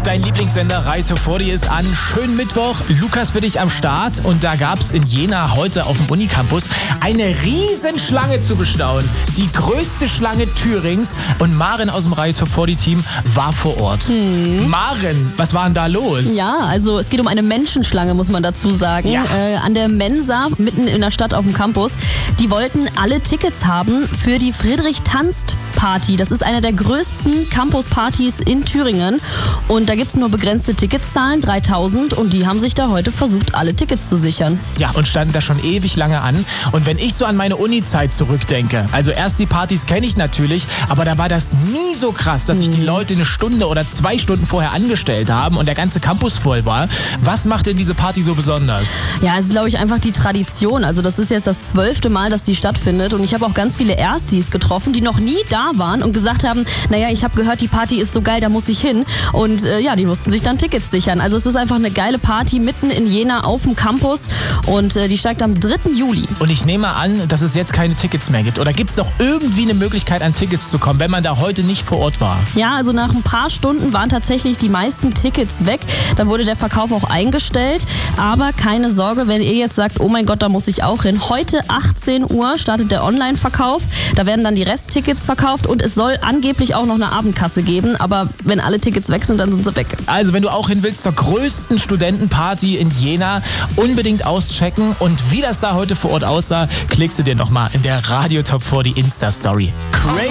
Dein Lieblingssender Radio Top 40 ist an. Schönen Mittwoch. Lukas für dich am Start. Und da gab es in Jena heute auf dem Unicampus eine Riesenschlange zu bestaunen. Die größte Schlange Thürings. Und Maren aus dem Radio Top 40 Team war vor Ort. Maren, was war denn da los? Ja, also es geht um eine Menschenschlange, muss man dazu sagen. Ja. An der Mensa, mitten in der Stadt auf dem Campus. Die wollten alle Tickets haben für die Friedrich-Tanzt-Party. Das ist eine der größten Campus-Partys in Thüringen. Und da gibt es nur begrenzte Ticketzahlen, 3000. Und die haben sich da heute versucht, alle Tickets zu sichern. Ja, und standen da schon ewig lange an. Und wenn ich so an meine Uni-Zeit zurückdenke, also erst die Partys kenne ich natürlich, aber da war das nie so krass, dass sich die Leute eine Stunde oder 2 Stunden vorher angestellt haben und der ganze Campus voll war. Was macht denn diese Party so besonders? Ja, es ist, glaube ich, einfach die Tradition. Also das ist jetzt das 12. Mal, dass die stattfindet. Und ich habe auch ganz viele Erstis getroffen, die noch nie da waren und gesagt haben, naja, ich habe gehört, die Party ist so geil, da muss ich hin. Und ja, die mussten sich dann Tickets sichern. Also es ist einfach eine geile Party mitten in Jena auf dem Campus. Und die steigt am 3. Juli. Und ich nehme an, dass es jetzt keine Tickets mehr gibt. Oder gibt es doch irgendwie eine Möglichkeit, an Tickets zu kommen, wenn man da heute nicht vor Ort war? Ja, also nach ein paar Stunden waren tatsächlich die meisten Tickets weg. Dann wurde der Verkauf auch eingestellt. Aber keine Sorge, wenn ihr jetzt sagt, oh mein Gott, da muss ich auch hin. Heute 18 Uhr startet der Online-Verkauf. Da werden dann die Resttickets verkauft und es soll angeblich auch noch eine Abendkasse geben. Aber wenn alle Tickets weg sind, dann sind sie weg. Also wenn du auch hin willst zur größten Studentenparty in Jena, unbedingt auschecken. Und wie das da heute vor Ort aussah, klickst du dir nochmal in der Radio Top 40 Insta-Story. Crazy.